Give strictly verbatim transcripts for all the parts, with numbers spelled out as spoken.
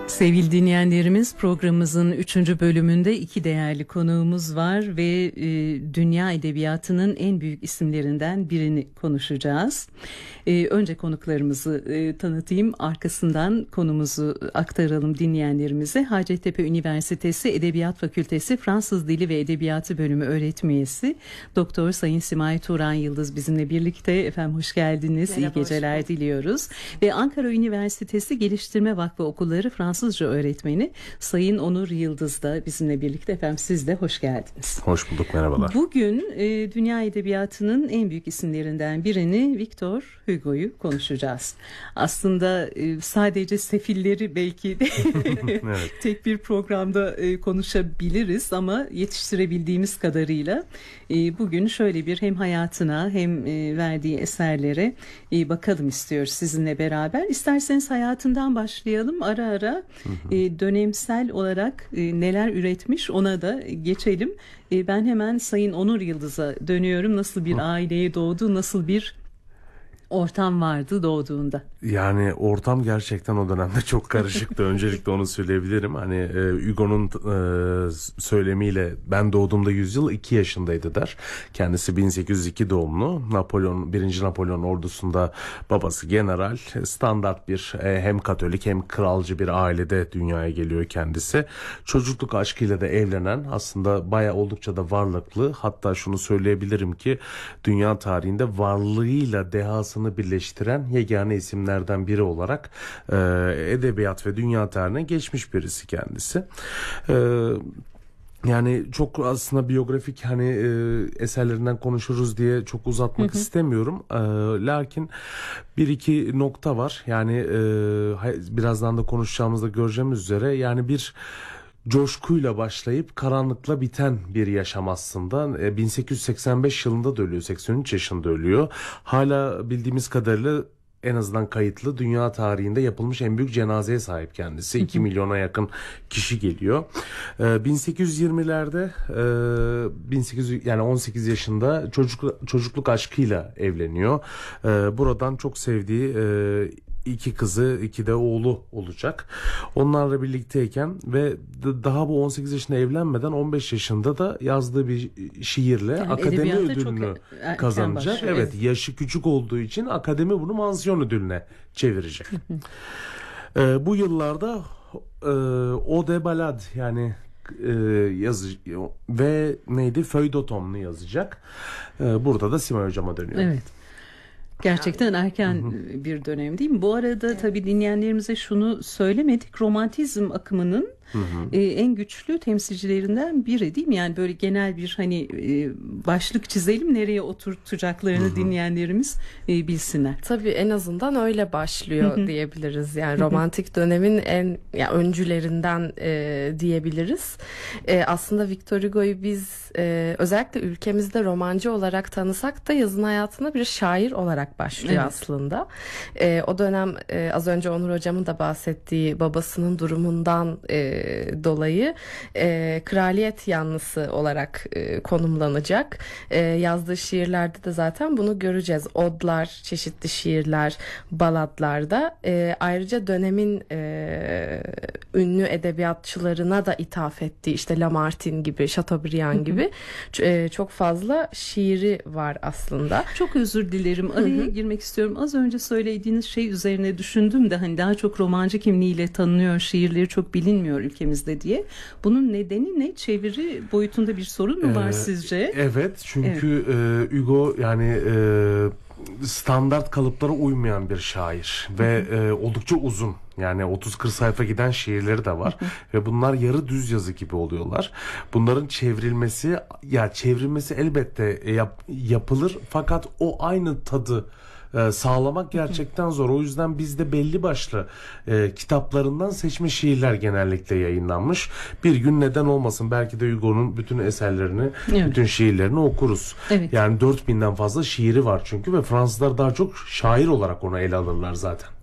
Sevgili dinleyenlerimiz, programımızın üçüncü bölümünde iki değerli konuğumuz var ve e, dünya edebiyatının en büyük isimlerinden birini konuşacağız. E, önce konuklarımızı e, tanıtayım, arkasından konumuzu aktaralım dinleyenlerimize. Hacettepe Üniversitesi Edebiyat Fakültesi Fransız Dili ve Edebiyatı Bölümü öğretim üyesi Doktor Sayın Simay Turan Yıldız bizimle birlikte. Efendim hoş geldiniz. Merhaba, İyi geceler diliyoruz. Ve Ankara Üniversitesi Geliştirme Vakfı Okulları Fransızca öğretmeni Sayın Onur Yıldız da bizimle birlikte. Efendim siz de hoş geldiniz. Hoş bulduk, merhabalar. Bugün e, dünya edebiyatının en büyük isimlerinden birini, Victor Hugo'yu konuşacağız. Aslında e, sadece sefilleri belki evet. tek bir programda e, konuşabiliriz ama yetiştirebildiğimiz kadarıyla e, bugün şöyle bir hem hayatına hem e, verdiği eserlere e, bakalım istiyoruz sizinle beraber. İsterseniz hayatından başlayalım, ara ara Hı hı. E, dönemsel olarak e, neler üretmiş ona da geçelim. E, ben hemen Sayın Onur Yıldız'a dönüyorum. Nasıl bir hı. aileye doğdu, nasıl bir ortam vardı doğduğunda? Yani ortam gerçekten o dönemde çok karışıktı. Öncelikle onu söyleyebilirim. Hani e, Hugo'nun e, söylemiyle ben doğduğumda yüzyıl iki yaşındaydı der. Kendisi bin sekiz yüz iki doğumlu. Napolyon, birinci Napolyon ordusunda babası general. Standart bir e, hem Katolik hem kralcı bir ailede dünyaya geliyor kendisi. Çocukluk aşkıyla da evlenen, aslında bayağı oldukça da varlıklı. Hatta şunu söyleyebilirim ki dünya tarihinde varlığıyla dehasını birleştiren yegane isimlerden biri olarak e, edebiyat ve dünya tarihine geçmiş birisi kendisi. E, Yani çok aslında biyografik hani e, eserlerinden konuşuruz diye çok uzatmak hı hı. istemiyorum. E, lakin bir iki nokta var. Yani e, birazdan da konuşacağımızda göreceğimiz üzere yani bir coşkuyla başlayıp karanlıkla biten bir yaşam aslında. E, bin sekiz yüz seksen beş yılında da ölüyor, seksen üç yaşında ölüyor. Hala bildiğimiz kadarıyla en azından kayıtlı dünya tarihinde yapılmış en büyük cenazeye sahip kendisi. iki milyona yakın kişi geliyor. Ee, bin sekiz yüz yirmilerde e, bin sekiz yüz yani on sekiz yaşında çocuk çocukluk aşkıyla evleniyor. Ee, buradan çok sevdiği e, iki kızı, iki de oğlu olacak. Onlarla birlikteyken ve daha bu on sekiz yaşında evlenmeden on beş yaşında da yazdığı bir şiirle yani akademi ödülünü kazanacak. Başlıyor. Evet, yaşı küçük olduğu için akademi bunu mansiyon ödülüne çevirecek. ee, bu yıllarda e, Ode de Ballade yani e, yazı ve neydi? Feuilleton'unu yazacak. E, burada da Simay Hocam'a dönüyor. Evet. Gerçekten erken bir dönem değil mi? Bu arada evet. tabii dinleyenlerimize şunu söylemedik. Romantizm akımının Hı hı. E, en güçlü temsilcilerinden biri değil mi? Yani böyle genel bir hani e, başlık çizelim, nereye oturtacaklarını hı hı. dinleyenlerimiz e, bilsinler. Tabii en azından öyle başlıyor hı hı. diyebiliriz. Yani romantik dönemin en yani öncülerinden e, diyebiliriz. E, aslında Victor Hugo'yu biz e, özellikle ülkemizde romancı olarak tanısak da yazın hayatına bir şair olarak başlıyor evet. aslında. E, o dönem e, az önce Onur Hocam'ın da bahsettiği babasının durumundan e, dolayı e, kraliyet yanlısı olarak e, konumlanacak. E, yazdığı şiirlerde de zaten bunu göreceğiz. Odlar, çeşitli şiirler, baladlarda. E, ayrıca dönemin e, ünlü edebiyatçılarına da ithaf ettiği işte Lamartine gibi, Chateaubriand gibi e, çok fazla şiiri var aslında. Çok özür dilerim. Araya Hı-hı. girmek istiyorum. Az önce söylediğiniz şey üzerine düşündüm de hani daha çok romancı kimliğiyle tanınıyor, şiirleri çok bilinmiyor ülkemizde diye. Bunun nedeni ne? Çeviri boyutunda bir sorun mu var ee, sizce? Evet, çünkü evet. E, Hugo yani e, standart kalıplara uymayan bir şair ve e, oldukça uzun. Yani otuz kırk sayfa giden şiirleri de var ve bunlar yarı düz yazı gibi oluyorlar. Bunların çevrilmesi ya çevrilmesi elbette yap, yapılır fakat o aynı tadı e, sağlamak gerçekten zor. O yüzden bizde belli başlı e, kitaplarından seçme şiirler genellikle yayınlanmış. Bir gün neden olmasın belki de Hugo'nun bütün eserlerini, evet. bütün şiirlerini okuruz. Evet. Yani dört binden fazla şiiri var çünkü ve Fransızlar daha çok şair olarak onu ele alırlar zaten.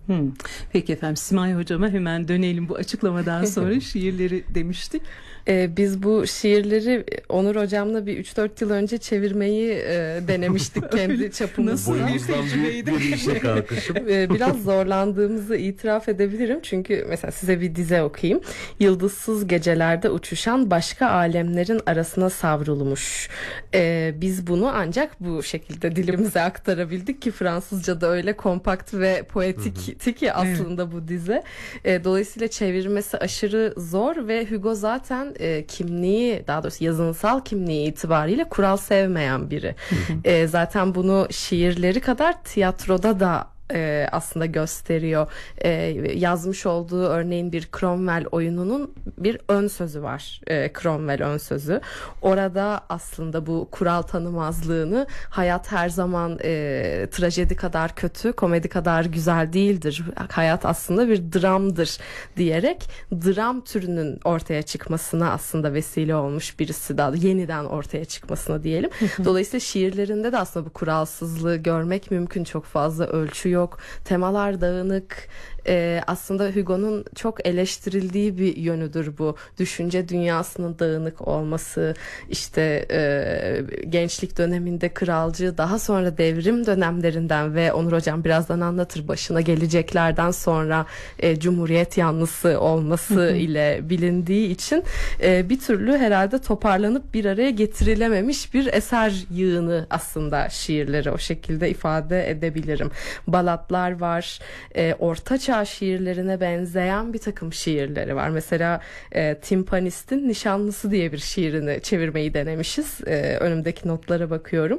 Hmm. Peki efendim, Simay hocama hemen dönelim bu açıklamadan sonra. Şiirleri demiştik. Ee, biz bu şiirleri Onur hocamla bir üç dört yıl önce çevirmeyi e, denemiştik kendi çapımızda. Boyumuzdan büyük bir işe kalkışıp. Ee, biraz zorlandığımızı itiraf edebilirim. Çünkü mesela size bir dize okuyayım. Yıldızsız gecelerde uçuşan başka alemlerin arasına savrulmuş. Ee, biz bunu ancak bu şekilde dilimize aktarabildik ki Fransızca'da öyle kompakt ve poetikti ki aslında evet. bu dize. Ee, dolayısıyla çevirmesi aşırı zor ve Hugo zaten e, kimliği, daha doğrusu yazınsal kimliği itibariyle kural sevmeyen biri. e, zaten bunu şiirleri kadar tiyatroda da e, aslında gösteriyor. E, yazmış olduğu örneğin bir Cromwell oyununun bir ön sözü var. E, Cromwell ön sözü. Orada aslında bu kural tanımazlığını, hayat her zaman e, trajedi kadar kötü, komedi kadar güzel değildir. Hayat aslında bir dramdır diyerek dram türünün ortaya çıkmasına aslında vesile olmuş birisi, daha yeniden ortaya çıkmasına diyelim. Dolayısıyla şiirlerinde de aslında bu kuralsızlığı görmek mümkün. Çok fazla ölçü yok. Temalar dağınık. Ee, aslında Hugo'nun çok eleştirildiği bir yönüdür bu. Düşünce dünyasının dağınık olması, işte e, gençlik döneminde kralcı, daha sonra devrim dönemlerinden ve Onur Hocam birazdan anlatır, başına geleceklerden sonra e, Cumhuriyet yanlısı olması ile bilindiği için e, bir türlü herhalde toparlanıp bir araya getirilememiş bir eser yığını aslında şiirleri, o şekilde ifade edebilirim. Balatlar var, e, ortaçağ şiirlerine benzeyen bir takım şiirleri var. Mesela e, Timpanist'in Nişanlısı diye bir şiirini çevirmeyi denemişiz. E, önümdeki notlara bakıyorum.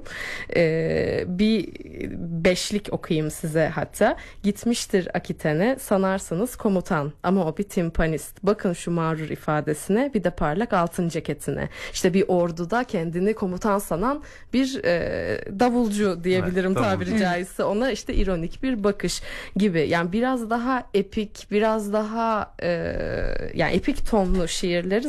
E, bir beşlik okuyayım size hatta. Gitmiştir Akiten'e sanarsanız komutan ama o bir timpanist. Bakın şu mağrur ifadesine, bir de parlak altın ceketine. İşte bir orduda kendini komutan sanan bir e, davulcu diyebilirim, evet, tabiri davulcu. Caizse. Ona işte ironik bir bakış gibi. Yani biraz daha epik, biraz daha e, yani epik tonlu şiirleri